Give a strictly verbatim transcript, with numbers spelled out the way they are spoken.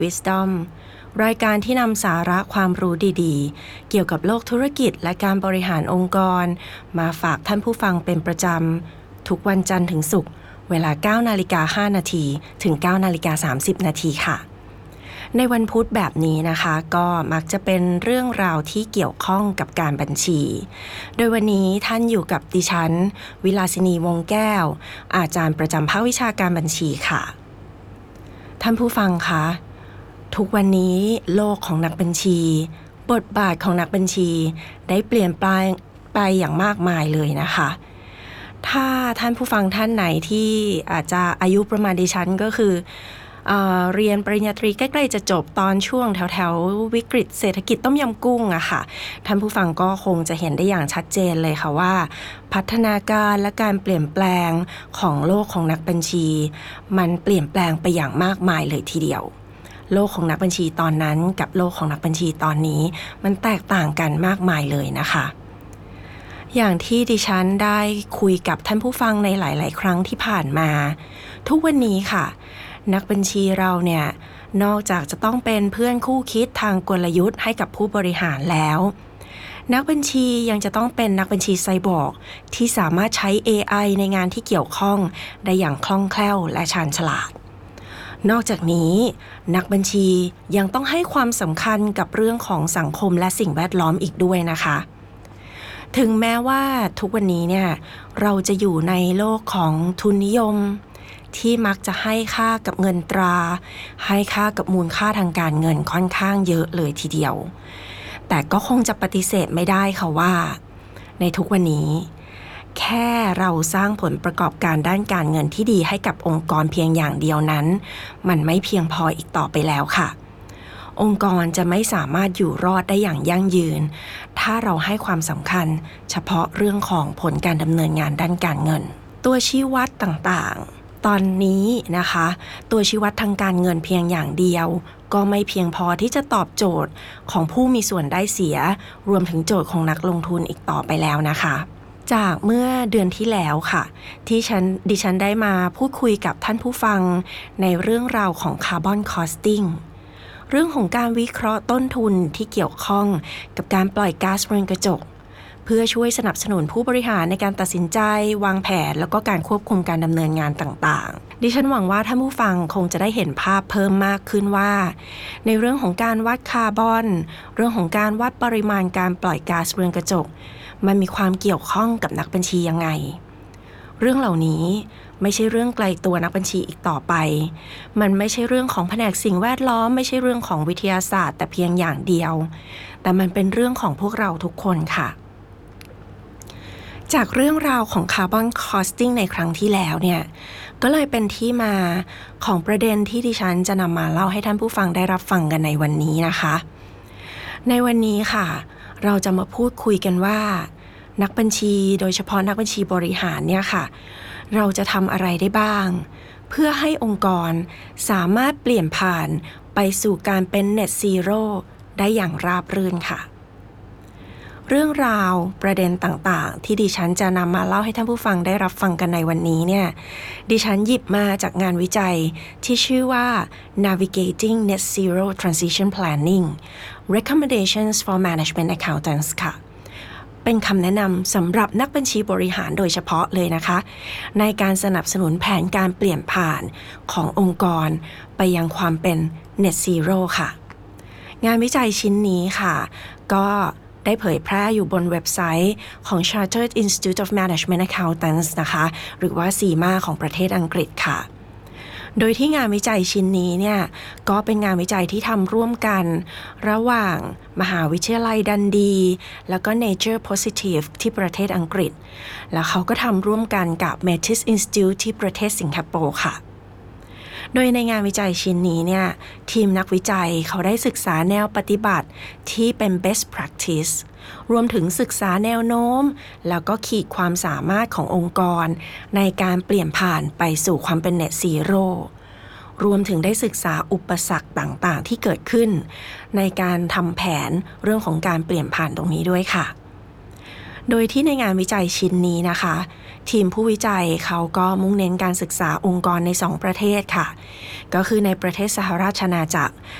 Wisdom รายการที่นำสาระความรู้ดีๆเกี่ยวกับโลกธุรกิจและการบริหารองค์กรมาฝากท่านผู้ฟังเป็นประจำทุกวันจันทร์ถึงศุกร์เวลา เก้านาฬิกาห้านาทีถึง เก้านาฬิกาสามสิบนาทีค่ะในวันพุธแบบนี้นะคะก็มักจะเป็นเรื่องราวที่เกี่ยวข้องกับการบัญชีโดยวันนี้ท่านอยู่กับดิฉันวิลาสินีวงแก้วอาจารย์ประจำภาควิชาการบัญชีค่ะท่านผู้ฟังคะทุกวันนี้โลกของนักบัญชีบทบาทของนักบัญชีได้เปลี่ยนแปลงไปอย่างมากมายเลยนะคะถ้าท่านผู้ฟังท่านไหนที่อาจจะอายุประมาณดิฉันก็คือเอ่อเรียนปริญญาตรีใกล้ๆจะจบตอนช่วงแถวๆวิกฤตเศรษฐกิจต้มยำกุ้งอะค่ะท่านผู้ฟังก็คงจะเห็นได้อย่างชัดเจนเลยค่ะว่าพัฒนาการและการเปลี่ยนแปลงของโลกของนักบัญชีมันเปลี่ยนแปลงไปอย่างมากมายเลยทีเดียวโลกของนักบัญชีตอนนั้นกับโลกของนักบัญชีตอนนี้มันแตกต่างกันมากมายเลยนะคะอย่างที่ดิฉันได้คุยกับท่านผู้ฟังในหลายๆครั้งที่ผ่านมาทุกวันนี้ค่ะนักบัญชีเราเนี่ยนอกจากจะต้องเป็นเพื่อนคู่คิดทางกลยุทธ์ให้กับผู้บริหารแล้วนักบัญชียังจะต้องเป็นนักบัญชีไซบอร์กที่สามารถใช้ เอ ไอ ในงานที่เกี่ยวข้องได้อย่างคล่องแคล่วและชาญฉลาดนอกจากนี้นักบัญชียังต้องให้ความสำคัญกับเรื่องของสังคมและสิ่งแวดล้อมอีกด้วยนะคะถึงแม้ว่าทุกวันนี้เนี่ยเราจะอยู่ในโลกของทุนนิยมที่มักจะให้ค่ากับเงินตราให้ค่ากับมูลค่าทางการเงินค่อนข้างเยอะเลยทีเดียวแต่ก็คงจะปฏิเสธไม่ได้ค่ะว่าในทุกวันนี้แค่เราสร้างผลประกอบการด้านการเงินที่ดีให้กับองค์กรเพียงอย่างเดียวนั้นมันไม่เพียงพออีกต่อไปแล้วค่ะองค์กรจะไม่สามารถอยู่รอดได้อย่างยั่งยืนถ้าเราให้ความสำคัญเฉพาะเรื่องของผลการดำเนินงานด้านการเงินตัวชี้วัดต่างๆตอนนี้นะคะตัวชี้วัดทางการเงินเพียงอย่างเดียวก็ไม่เพียงพอที่จะตอบโจทย์ของผู้มีส่วนได้เสียรวมถึงโจทย์ของนักลงทุนอีกต่อไปแล้วนะคะจากเมื่อเดือนที่แล้วค่ะที่ฉันดิฉันได้มาพูดคุยกับท่านผู้ฟังในเรื่องราวของคาร์บอนคอสติ้งเรื่องของการวิเคราะห์ต้นทุนที่เกี่ยวข้องกับการปล่อยก๊าซเรือนกระจกเพื่อช่วยสนับสนุนผู้บริหารในการตัดสินใจวางแผนแล้วก็การควบคุมการดำเนินงานต่างๆดิฉันหวังว่าท่านผู้ฟังคงจะได้เห็นภาพเพิ่มมากขึ้นว่าในเรื่องของการวัดคาร์บอนเรื่องของการวัดปริมาณการปล่อยก๊าซเรือนกระจกมันมีความเกี่ยวข้องกับนักบัญชียังไงเรื่องเหล่านี้ไม่ใช่เรื่องไกลตัวนักบัญชีอีกต่อไปมันไม่ใช่เรื่องของแผนกสิ่งแวดล้อมไม่ใช่เรื่องของวิทยาศาสตร์แต่เพียงอย่างเดียวแต่มันเป็นเรื่องของพวกเราทุกคนค่ะจากเรื่องราวของคาร์บอนคอสติ้งในครั้งที่แล้วเนี่ยก็เลยเป็นที่มาของประเด็นที่ดิฉันจะนำมาเล่าให้ท่านผู้ฟังได้รับฟังกันในวันนี้นะคะในวันนี้ค่ะเราจะมาพูดคุยกันว่านักบัญชีโดยเฉพาะนักบัญชีบริหารเนี่ยค่ะเราจะทำอะไรได้บ้างเพื่อให้องค์กรสามารถเปลี่ยนผ่านไปสู่การเป็น Net Zero ได้อย่างราบรื่นค่ะเรื่องราวประเด็นต่างๆที่ดิฉันจะนำมาเล่าให้ท่านผู้ฟังได้รับฟังกันในวันนี้เนี่ยดิฉันหยิบมาจากงานวิจัยที่ชื่อว่า Navigating Net Zero Transition Planning Recommendations for Management Accountants ค่ะเป็นคำแนะนำสำหรับนักบัญชีบริหารโดยเฉพาะเลยนะคะในการสนับสนุนแผนการเปลี่ยนผ่านขององค์กรไปยังความเป็น Net Zero ค่ะงานวิจัยชิ้นนี้ค่ะก็ได้เผยแพร่อยู่บนเว็บไซต์ของ Chartered Institute of Management Accountants นะคะหรือว่า ซี เอ็ม เอ ของประเทศอังกฤษค่ะโดยที่งานวิจัยชิ้นนี้เนี่ยก็เป็นงานวิจัยที่ทำร่วมกันระหว่างมหาวิทยาลัยดันดีแล้วก็ Nature Positive ที่ประเทศอังกฤษแล้วเขาก็ทำร่วมกันกับ Metis Institute ที่ประเทศสิงคโปร์ค่ะโดยในงานวิจัยชิ้นนี้เนี่ยทีมนักวิจัยเขาได้ศึกษาแนวปฏิบัติที่เป็น best practice รวมถึงศึกษาแนวโน้มแล้วก็ขีดความสามารถขององค์กรในการเปลี่ยนผ่านไปสู่ความเป็น net zero รวมถึงได้ศึกษาอุปสรรคต่างๆที่เกิดขึ้นในการทำแผนเรื่องของการเปลี่ยนผ่านตรงนี้ด้วยค่ะโดยที่ในงานวิจัยชิ้นนี้นะคะ ทีมผู้วิจัยเขาก็มุ่งเน้นการศึกษาองค์กรในสองประเทศค่ะก็คือในประเทศสหราชอาณาจักร